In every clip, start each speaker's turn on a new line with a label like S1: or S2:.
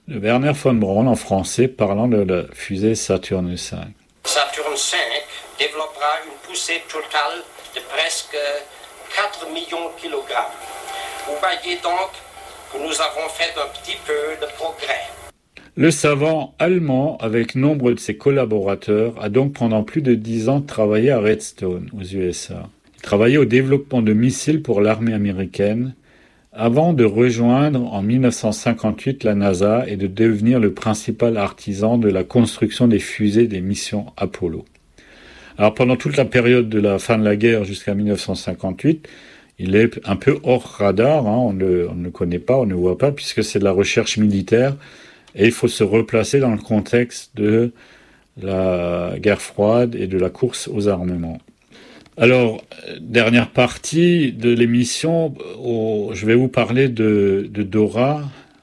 S1: de Wernher von Braun en français parlant de la fusée Saturn V.
S2: Saturn V développera une poussée totale de presque 4 millions de kilogrammes. Vous voyez donc que nous avons fait un petit peu de progrès.
S1: Le savant allemand, avec nombre de ses collaborateurs, a donc pendant plus de 10 ans travaillé à Redstone, aux USA. Il travaillait au développement de missiles pour l'armée américaine, avant de rejoindre en 1958 la NASA et de devenir le principal artisan de la construction des fusées des missions Apollo. Alors pendant toute la période de la fin de la guerre jusqu'à 1958, il est un peu hors radar, on ne le connaît pas, on ne le voit pas, puisque c'est de la recherche militaire, et il faut se replacer dans le contexte de la guerre froide et de la course aux armements. Alors, dernière partie de l'émission, je vais vous parler de Dora,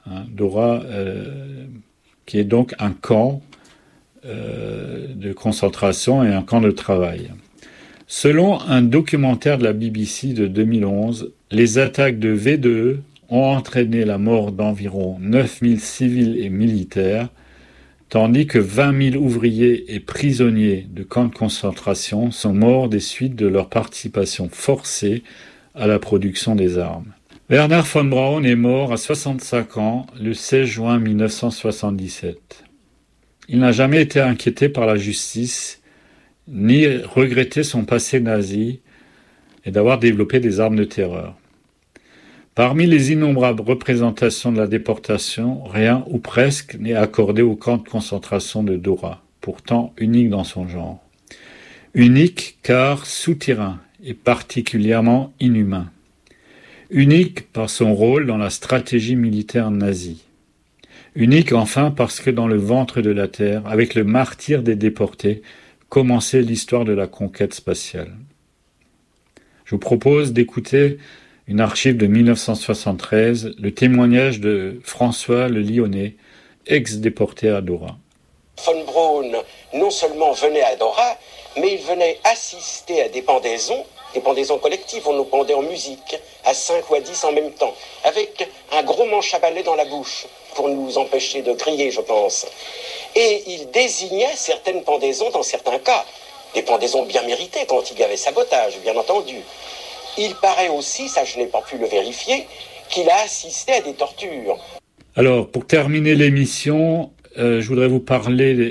S1: qui est donc un camp de concentration et un camp de travail. Selon un documentaire de la BBC de 2011, les attaques de V2 ont entraîné la mort d'environ 9000 civils et militaires, tandis que 20 000 ouvriers et prisonniers de camps de concentration sont morts des suites de leur participation forcée à la production des armes. Wernher von Braun est mort à 65 ans le 16 juin 1977. Il n'a jamais été inquiété par la justice, ni regretté son passé nazi et d'avoir développé des armes de terreur. Parmi les innombrables représentations de la déportation, rien ou presque n'est accordé au camp de concentration de Dora, pourtant unique dans son genre. Unique car souterrain et particulièrement inhumain. Unique par son rôle dans la stratégie militaire nazie. Unique enfin parce que dans le ventre de la Terre, avec le martyre des déportés, commençait l'histoire de la conquête spatiale. Je vous propose d'écouter une archive de 1973, le témoignage de François le Lyonnais, ex-déporté à Dora.
S3: Von Braun non seulement venait à Dora, mais il venait assister à des pendaisons collectives. On nous pendait en musique, à 5 ou à 10 en même temps, avec un gros manche à balai dans la bouche, pour nous empêcher de crier, je pense. Et il désignait certaines pendaisons dans certains cas, des pendaisons bien méritées quand il y avait sabotage, bien entendu. Il paraît aussi, ça je n'ai pas pu le vérifier, qu'il a assisté à des tortures.
S1: Alors, pour terminer l'émission, je voudrais vous parler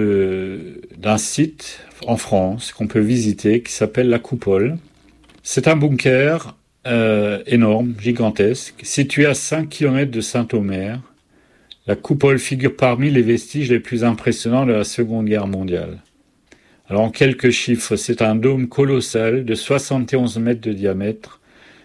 S1: d'un site en France qu'on peut visiter qui s'appelle La Coupole. C'est un bunker énorme, gigantesque, situé à 5 km de Saint-Omer. La Coupole figure parmi les vestiges les plus impressionnants de la Seconde Guerre mondiale. Alors en quelques chiffres, c'est un dôme colossal de 71 mètres de diamètre,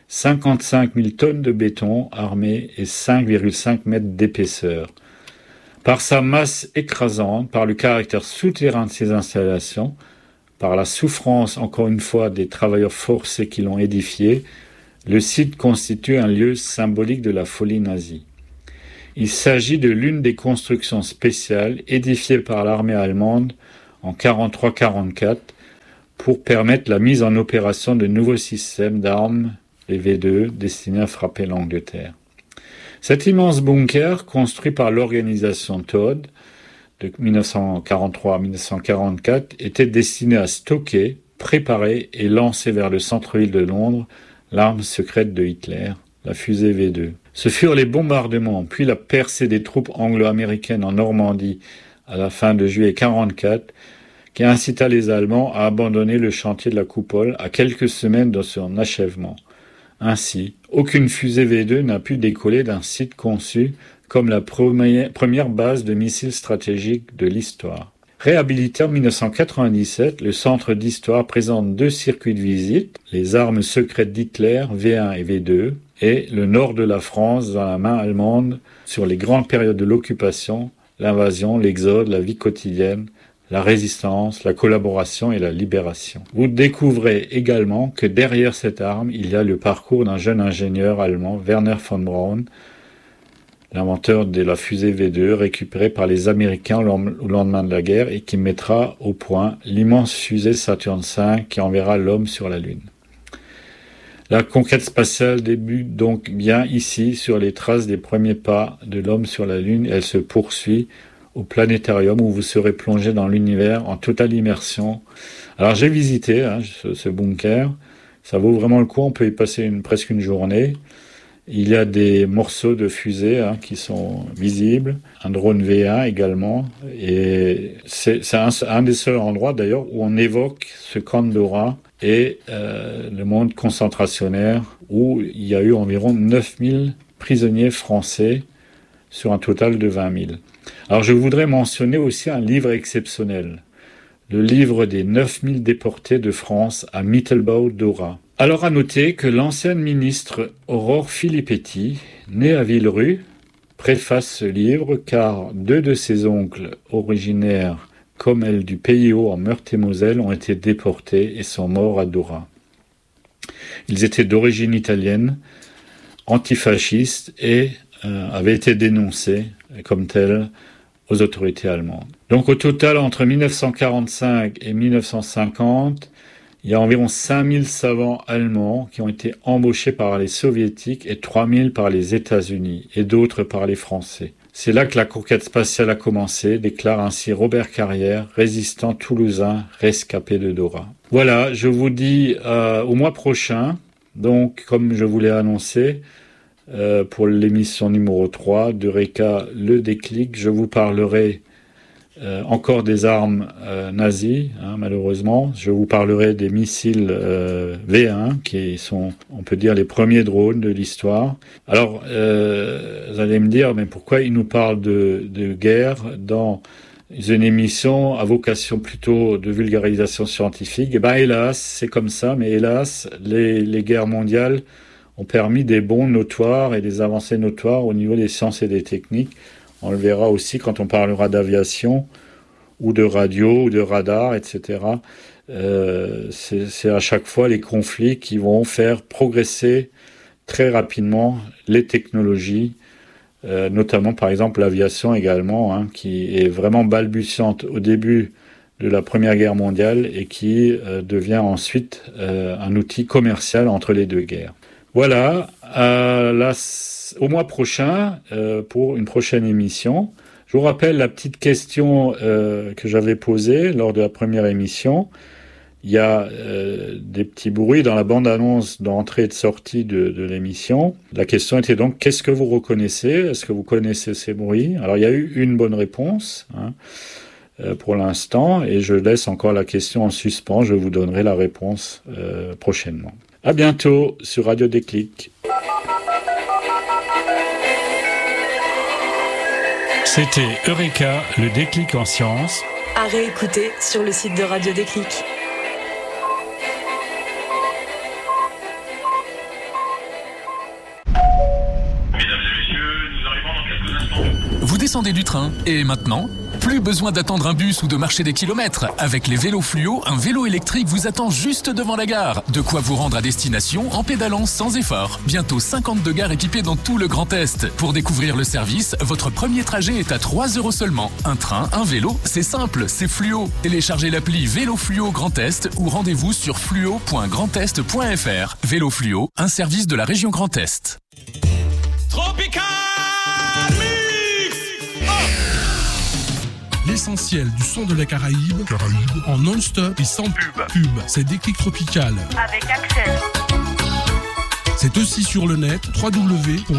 S1: 55 000 tonnes de béton armé et 5,5 mètres d'épaisseur. Par sa masse écrasante, par le caractère souterrain de ces installations, par la souffrance encore une fois des travailleurs forcés qui l'ont édifié, le site constitue un lieu symbolique de la folie nazie. Il s'agit de l'une des constructions spéciales édifiées par l'armée allemande en 1943-1944 pour permettre la mise en opération de nouveaux systèmes d'armes, les V2, destinés à frapper l'Angleterre. Cet immense bunker, construit par l'organisation Todt de 1943 à 1944, était destiné à stocker, préparer et lancer vers le centre-ville de Londres l'arme secrète de Hitler, la fusée V2. Ce furent les bombardements, puis la percée des troupes anglo-américaines en Normandie à la fin de juillet 1944, qui incita les Allemands à abandonner le chantier de la Coupole à quelques semaines de son achèvement. Ainsi, aucune fusée V2 n'a pu décoller d'un site conçu comme la première base de missiles stratégiques de l'histoire. Réhabilité en 1997, le centre d'histoire présente 2 circuits de visite, les armes secrètes d'Hitler, V1 et V2, et le nord de la France dans la main allemande sur les grandes périodes de l'occupation, l'invasion, l'exode, la vie quotidienne, la résistance, la collaboration et la libération. Vous découvrez également que derrière cette arme, il y a le parcours d'un jeune ingénieur allemand, Wernher von Braun, l'inventeur de la fusée V2 récupérée par les Américains au lendemain de la guerre et qui mettra au point l'immense fusée Saturn V qui enverra l'homme sur la Lune. La conquête spatiale débute donc bien ici, sur les traces des premiers pas de l'homme sur la Lune. Elle se poursuit au planétarium où vous serez plongé dans l'univers en totale immersion. Alors j'ai visité ce bunker, ça vaut vraiment le coup, on peut y passer presque une journée. Il y a des morceaux de fusée qui sont visibles, un drone V1 également, et c'est un des seuls endroits d'ailleurs où on évoque ce camp de Dora et le monde concentrationnaire où il y a eu environ 9000 prisonniers français sur un total de 20 000. Alors je voudrais mentionner aussi un livre exceptionnel, le livre des 9000 déportés de France à Mittelbau-Dora. Alors à noter que l'ancienne ministre Aurore Filippetti, née à Villerue, préface ce livre car 2 de ses oncles originaires comme elle du Pays Haut en Meurthe-et-Moselle ont été déportés et sont morts à Dora. Ils étaient d'origine italienne, antifascistes et avaient été dénoncés comme tels aux autorités allemandes. Donc au total, entre 1945 et 1950, il y a environ 5000 savants allemands qui ont été embauchés par les soviétiques et 3000 par les États-Unis et d'autres par les Français. C'est là que la conquête spatiale a commencé, déclare ainsi Robert Carrière, résistant toulousain rescapé de Dora. Voilà, je vous dis au mois prochain, donc comme je vous l'ai annoncé, pour l'émission numéro 3 d'Eureka Le Déclic, je vous parlerai encore des armes nazies, malheureusement. Je vous parlerai des missiles V1, qui sont, on peut dire, les premiers drones de l'histoire. Alors, vous allez me dire, mais pourquoi il nous parle de guerre dans une émission à vocation plutôt de vulgarisation scientifique? Eh ben, hélas, c'est comme ça, mais hélas, les guerres mondiales ont permis des bonds notoires et des avancées notoires au niveau des sciences et des techniques. On le verra aussi quand on parlera d'aviation ou de radio ou de radar, etc. C'est à chaque fois les conflits qui vont faire progresser très rapidement les technologies, notamment par exemple l'aviation également, qui est vraiment balbutiante au début de la Première Guerre mondiale et qui devient ensuite un outil commercial entre les deux guerres. Voilà, au mois prochain, pour une prochaine émission. Je vous rappelle la petite question que j'avais posée lors de la première émission. Il y a des petits bruits dans la bande-annonce d'entrée et de sortie de l'émission. La question était donc, qu'est-ce que vous reconnaissez ? Est-ce que vous connaissez ces bruits ? Alors, il y a eu une bonne réponse pour l'instant, et je laisse encore la question en suspens. Je vous donnerai la réponse prochainement. À bientôt sur Radio Déclic. C'était Eureka, le déclic en sciences.
S4: À réécouter sur le site de Radio Déclic.
S5: Mesdames et messieurs, nous arrivons dans quelques instants.
S6: Vous descendez du train et maintenant, plus besoin d'attendre un bus ou de marcher des kilomètres. Avec les vélos fluo, un vélo électrique vous attend juste devant la gare. De quoi vous rendre à destination en pédalant sans effort. Bientôt 52 gares équipées dans tout le Grand Est. Pour découvrir le service, votre premier trajet est à 3 € seulement. Un train, un vélo, c'est simple, c'est fluo. Téléchargez l'appli Vélo Fluo Grand Est ou rendez-vous sur fluo.grandest.fr. Vélo Fluo, un service de la région Grand Est.
S5: Tropical Mix.
S7: L'essentiel du son de la Caraïbe en non-stop et sans pub. C'est Déclic Tropical.
S8: Avec Axel.
S7: C'est aussi sur le net www.